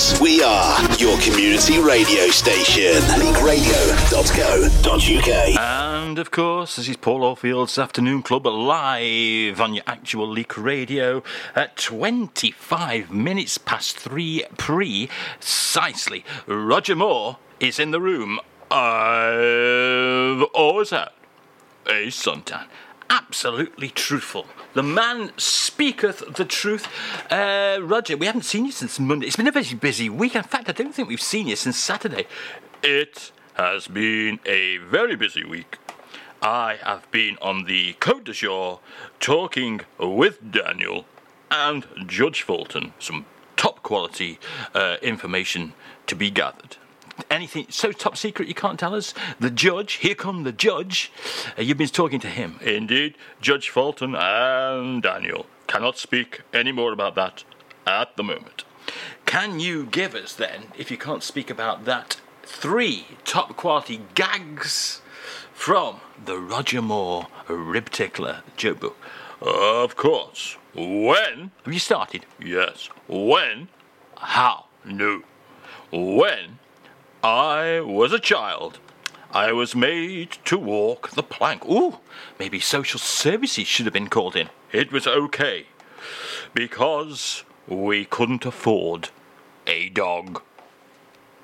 Leeds. We are your community radio station. leagueradio.co.uk. And of course, this is Paul Oldfield's Afternoon Club live on your actual Leak Radio at 25 minutes past 3 precisely. Roger Moore is in the room. I've always had a suntan. Absolutely truthful. The man speaketh the truth. Roger, we haven't seen you since Monday. It's been a very busy week. In fact, I don't think we've seen you since Saturday. It has been a very busy week. I have been on the Côte d'Azur talking with Daniel and Judge Fulton. Some top quality information to be gathered. Anything so top secret you can't tell us? The judge, here come the judge. You've been talking to him. Indeed, Judge Fulton and Daniel. Cannot speak any more about that at the moment. Can you give us then, if you can't speak about that, 3 top quality gags from the Roger Moore Rib Tickler joke book? Of course. When? Have you started? Yes. When? How? No. When I was a child, I was made to walk the plank. Ooh, maybe social services should have been called in. It was okay, because we couldn't afford a dog.